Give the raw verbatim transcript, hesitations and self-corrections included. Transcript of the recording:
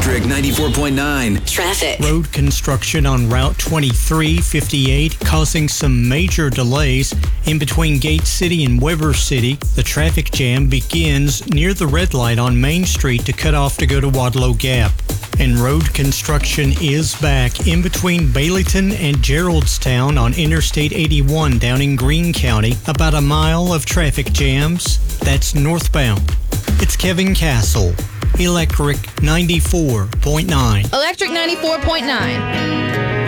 Electric ninety-four point nine. Traffic. Road construction on Route twenty-three fifty-eight causing some major delays in between Gate City and Weber City. The traffic jam begins near the red light on Main Street to cut off to go to Wadlow Gap. And road construction is back in between Baileyton and Geraldstown on Interstate eighty-one down in Greene County. About a mile of traffic jams. That's northbound. It's Kevin Castle, Electric ninety-four point nine. Electric ninety-four point nine.